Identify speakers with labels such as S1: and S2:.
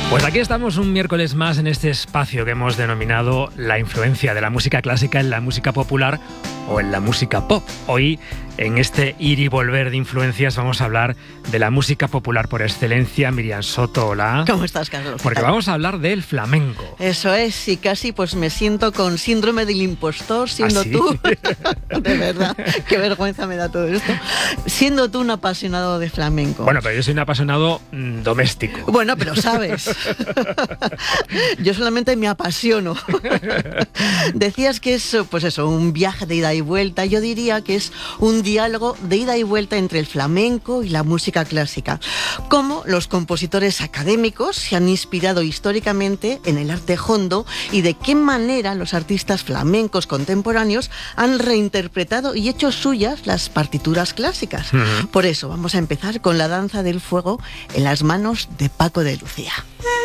S1: Pues aquí estamos un miércoles más en este espacio que hemos denominado la influencia de la música clásica en la música popular o en la música pop. Hoy, en este ir y volver de influencias, vamos a hablar de la música popular por excelencia. Miriam Soto, hola.
S2: ¿Cómo estás, Carlos?
S1: Porque vamos a hablar del flamenco.
S2: Eso es, y casi pues me siento con síndrome del impostor siendo tú. De verdad, qué vergüenza me da todo esto. Siendo tú un apasionado de flamenco.
S1: Bueno, pero yo soy un apasionado doméstico.
S2: Bueno, pero sabes. Yo solamente me apasiono. Decías que es, pues eso, un viaje de ida y vuelta. Yo diría que es un diálogo de ida y vuelta entre el flamenco y la música clásica. Cómo los compositores académicos se han inspirado históricamente en el arte hondo y de qué manera los artistas flamencos contemporáneos han reinterpretado y hecho suyas las partituras clásicas. Por eso vamos a empezar con la danza del fuego en las manos de Paco de Lucía.